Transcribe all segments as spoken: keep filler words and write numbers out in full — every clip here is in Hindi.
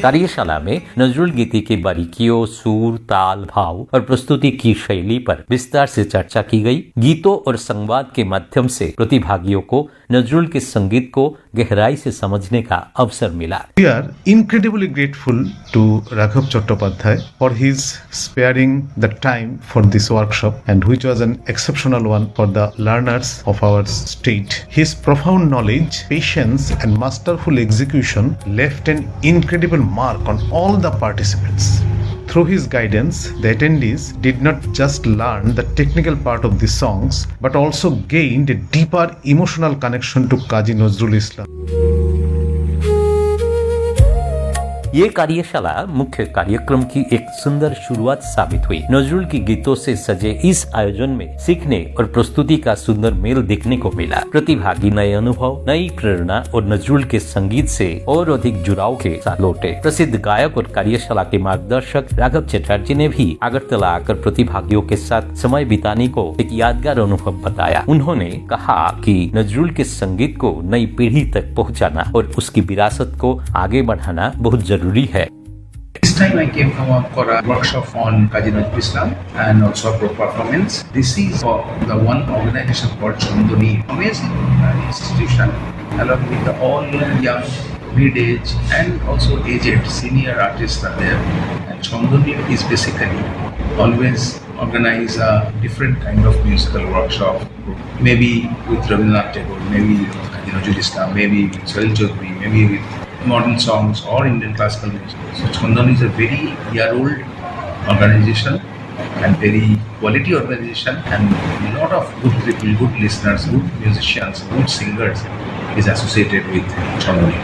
कार्यशाला में नजरुल गीति की बारीकियों, सुर, ताल, भाव और प्रस्तुति की शैली पर विस्तार से चर्चा की गई। गीतों और संवाद के माध्यम से प्रतिभागियों को नजरुल के संगीत को गहराई से समझने का अवसर मिला। We are incredibly grateful to Raghav Chattopadhyay for his sparing the time for this workshop, and which was an exceptional one for the learners of our state. His profound knowledge, patience, and masterful execution left an incredible mark on all the participants. Through his guidance, the attendees did not just learn the technical part of the songs, but also gained a deeper emotional connection to Kazi Nazrul Islam. ये कार्यशाला मुख्य कार्यक्रम की एक सुंदर शुरुआत साबित हुई। नजरुल की गीतों से सजे इस आयोजन में सीखने और प्रस्तुति का सुंदर मेल देखने को मिला। प्रतिभागी नए अनुभव, नई प्रेरणा और नजरुल के संगीत से और अधिक जुड़ाव के साथ लौटे। प्रसिद्ध गायक और कार्यशाला के मार्गदर्शक राघव चटर्जी ने भी अगरतला आकर प्रतिभागियों के साथ समय बिताने को एक यादगार अनुभव बताया। उन्होंने कहा कि नजरुल के संगीत को नई पीढ़ी तक पहुँचाना और उसकी विरासत को आगे बढ़ाना बहुत जरूरी है। This time I came from for a workshop on Kazi Nazrul Islam and also a performance. This is for the one organization called Chandani, amazing institution, along with the all young, mid-age and also aged senior artists are there. And Chandani is basically always organize a different kind of musical workshop, maybe with Rabindranath Tagore, maybe with Kazi Nazrul Islam, maybe with Salil Chaudhary, maybe with modern songs or Indian classical music. So Chandani is a very year-old organization and very quality organization, and a lot of good people, good listeners, good musicians, good singers is associated with Chandani.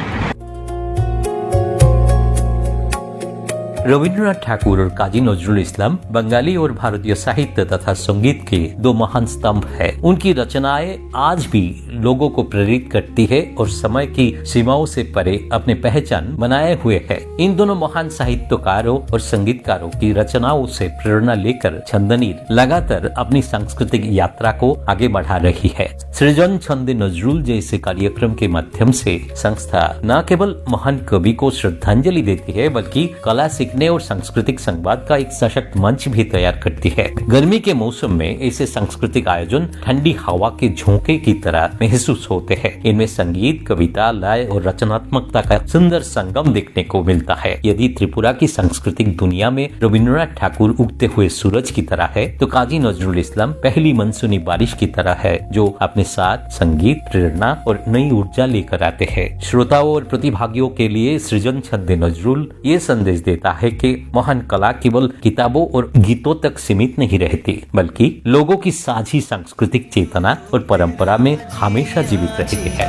Rabindranath Thakur और काजी नजरुल इस्लाम बंगाली और भारतीय साहित्य तथा संगीत के दो महान स्तंभ हैं। उनकी रचनाएं आज भी लोगों को प्रेरित करती है और समय की सीमाओं से परे अपनी पहचान बनाए हुए है। इन दोनों महान साहित्यकारों और संगीतकारों की रचनाओं से प्रेरणा लेकर छंदनी लगातार अपनी सांस्कृतिक यात्रा को आगे बढ़ा रही है। सृजन छंद नजरुल जैसे कार्यक्रम के माध्यम से संस्था न केवल महान कवि को श्रद्धांजलि देती है, बल्कि कला सीखने और सांस्कृतिक संवाद का एक सशक्त मंच भी तैयार करती है। गर्मी के मौसम में ऐसे सांस्कृतिक आयोजन ठंडी हवा के झोंके की तरह महसूस होते हैं। इनमें संगीत, कविता, लय और रचनात्मकता का सुंदर संगम देखने को मिलता है। यदि त्रिपुरा की सांस्कृतिक दुनिया में रविंद्रनाथ ठाकुर उगते हुए सूरज की तरह है, तो काजी नजरुल इस्लाम पहली मानसूनी बारिश की तरह है, जो अपने साथ संगीत, प्रेरणा और नई ऊर्जा लेकर आते हैं। श्रोताओं और प्रतिभागियों के लिए सृजन छंद नजरुल ये संदेश देता है कि महान कला केवल किताबों और गीतों तक सीमित नहीं रहती, बल्कि लोगों की साझी सांस्कृतिक चेतना और परंपरा में हमेशा जीवित रहती है।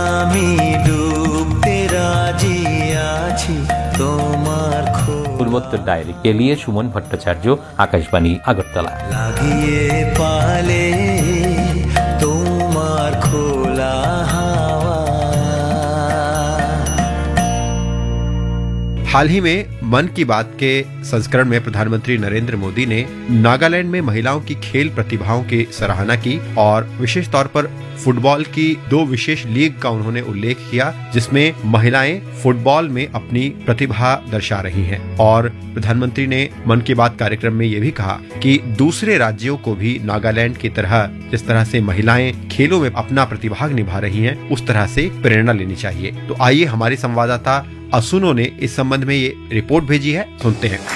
पूर्वोत्तर डायरी के लिए सुमन भट्टाचार्य, आकाशवाणी अगरतला। हाल ही में मन की बात के संस्करण में प्रधानमंत्री नरेंद्र मोदी ने नागालैंड में महिलाओं की खेल प्रतिभाओं की सराहना की और विशेष तौर पर फुटबॉल की दो विशेष लीग का उन्होंने उल्लेख किया, जिसमें महिलाएं फुटबॉल में अपनी प्रतिभा दर्शा रही हैं। और प्रधानमंत्री ने मन की बात कार्यक्रम में ये भी कहा कि दूसरे राज्यों को भी नागालैंड की तरह जिस तरह से महिलाएं खेलों में अपना प्रतिभाग निभा रही हैं, उस तरह से प्रेरणा लेनी चाहिए। तो आइए हमारी संवाददाता असुनो ने इस संबंध में ये रिपोर्ट भेजी है, सुनते हैं।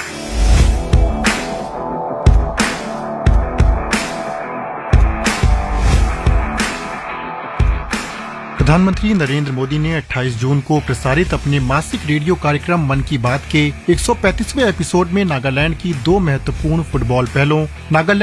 प्रधानमंत्री नरेंद्र मोदी ने अट्ठाईस जून को प्रसारित अपने मासिक रेडियो कार्यक्रम मन की बात के एक सौ पैंतीसवें एपिसोड में नागालैंड की दो महत्वपूर्ण फुटबॉल पहलों नागालैंड